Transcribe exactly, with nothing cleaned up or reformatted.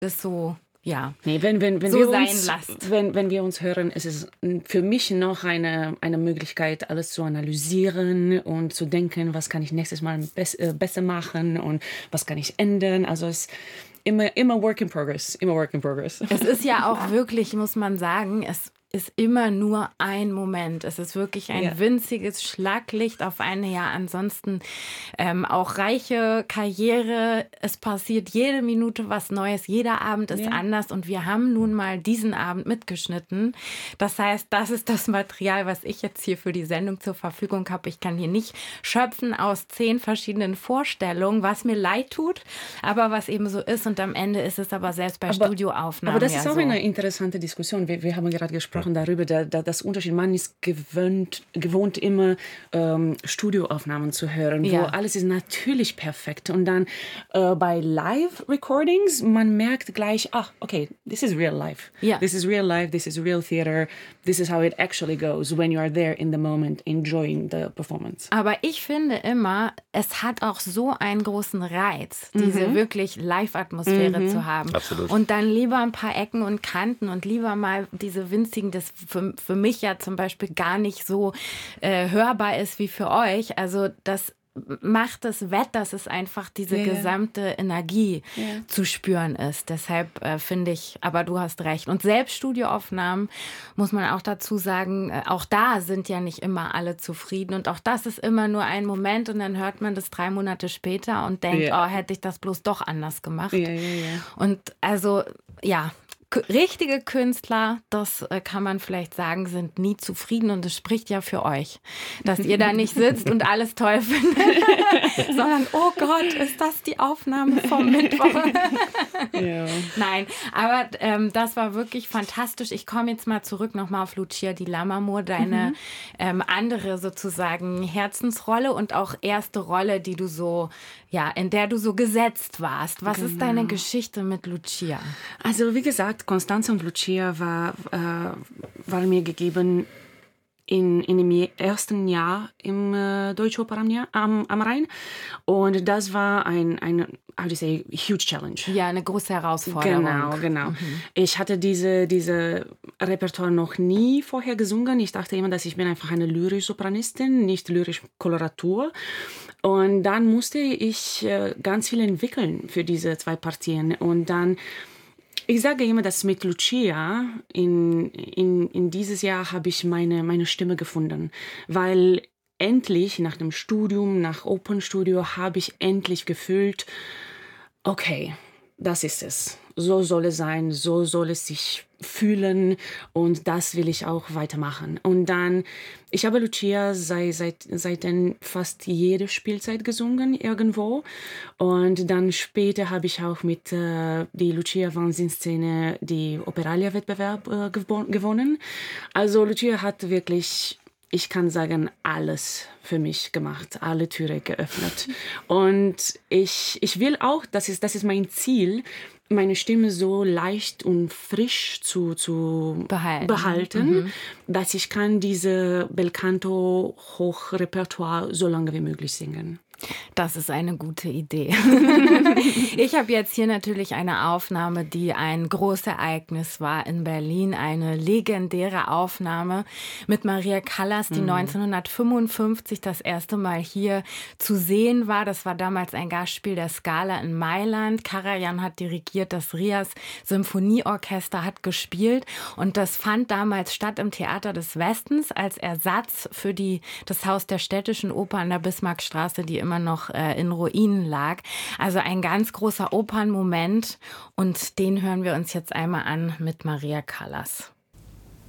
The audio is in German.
das so, ja, nee, wenn, wenn, wenn so wir sein uns, lasst. Wenn, wenn wir uns hören, es ist für mich noch eine, eine Möglichkeit, alles zu analysieren und zu denken, was kann ich nächstes Mal bess, äh, besser machen und was kann ich ändern. Also es ist immer, immer Work in Progress, immer Work in Progress. Es ist ja auch wirklich, muss man sagen, es ist immer nur ein Moment. Es ist wirklich ein Ja. winziges Schlaglicht auf eine ja ansonsten ähm, auch reiche Karriere. Es passiert jede Minute was Neues, jeder Abend ist Ja. anders und wir haben nun mal diesen Abend mitgeschnitten. Das heißt, das ist das Material, was ich jetzt hier für die Sendung zur Verfügung habe. Ich kann hier nicht schöpfen aus zehn verschiedenen Vorstellungen, was mir leid tut, aber was eben so ist. Und am Ende ist es aber selbst bei Aber- Studioaufnahmen Aber das ja ist auch so. eine interessante Diskussion. Wir, wir haben gerade gesprochen darüber, da, da das Unterschied. Man ist gewöhnt, gewohnt, immer ähm, Studioaufnahmen zu hören, Ja. wo alles ist natürlich perfekt. Und dann äh, bei Live-Recordings, man merkt gleich, ach, okay, this is real life. Ja. This is real life, this is real theater. This is how it actually goes when you are there in the moment, enjoying the performance. Aber ich finde immer, es hat auch so einen großen Reiz, diese wirklich Live-Atmosphäre zu haben. Absolut. Und dann lieber ein paar Ecken und Kanten und lieber mal diese winzigen, das für, für mich ja zum Beispiel gar nicht so äh, hörbar ist wie für euch. Also das macht es wett, dass es einfach diese Ja, ja. gesamte Energie Ja. zu spüren ist. Deshalb äh, finde ich, aber du hast recht. Und selbst Studioaufnahmen, muss man auch dazu sagen, äh, auch da sind ja nicht immer alle zufrieden. Und auch das ist immer nur ein Moment und dann hört man das drei Monate später und denkt, Ja. oh, hätte ich das bloß doch anders gemacht. Ja, ja, ja. Und also, ja, k- richtige Künstler, das äh, kann man vielleicht sagen, sind nie zufrieden und es spricht ja für euch, dass ihr da nicht sitzt und alles toll findet, sondern, oh Gott, ist das die Aufnahme vom Mittwoch? Ja. Nein, aber ähm, das war wirklich fantastisch. Ich komme jetzt mal zurück nochmal auf Lucia di Lammermoor, deine ähm, andere sozusagen Herzensrolle und auch erste Rolle, die du so, ja, in der du so gesetzt warst. Was ist deine Geschichte mit Lucia? Also wie gesagt, Constanze und Lucia war, äh, war mir gegeben in, in dem je- ersten Jahr im äh, Deutsche Oper am, Jahr- am, am Rhein. Und das war ein, ein how do you say, huge challenge. Ja, eine große Herausforderung. Genau, genau. Ich hatte diese, diese Repertoire noch nie vorher gesungen. Ich dachte immer, dass ich bin einfach eine lyrisch-Sopranistin, nicht lyrisch-Koloratur. Und dann musste ich äh, ganz viel entwickeln für diese zwei Partien. Und dann, ich sage immer, dass mit Lucia in, in, in dieses Jahr habe ich meine, meine Stimme gefunden. Weil endlich nach dem Studium, nach Opernstudio, habe ich endlich gefühlt, okay, das ist es. So soll es sein, so soll es sich fühlen und das will ich auch weitermachen. Und dann, ich habe Lucia seit, seit, seitdem fast jede Spielzeit gesungen irgendwo und dann später habe ich auch mit äh, die Lucia Wahnsinnsszene die Operalia-Wettbewerb äh, gewo- gewonnen. Also Lucia hat wirklich, ich kann sagen, alles für mich gemacht, alle Türen geöffnet. Und ich, ich will auch, das ist, das ist mein Ziel, meine Stimme so leicht und frisch zu, zu Behalten. behalten, dass ich kann diese Belcanto Hochrepertoire so lange wie möglich singen. Das ist eine gute Idee. Ich habe jetzt hier natürlich eine Aufnahme, die ein Großereignis war in Berlin. Eine legendäre Aufnahme mit Maria Callas, die neunzehnhundertfünfundfünfzig das erste Mal hier zu sehen war. Das war damals ein Gastspiel der Scala in Mailand. Karajan hat dirigiert, das Rias Symphonieorchester hat gespielt. Und das fand damals statt im Theater des Westens als Ersatz für die, das Haus der Städtischen Oper an der Bismarckstraße, die immer noch äh, in Ruinen lag. Also ein ganz großer Opernmoment und den hören wir uns jetzt einmal an mit Maria Callas.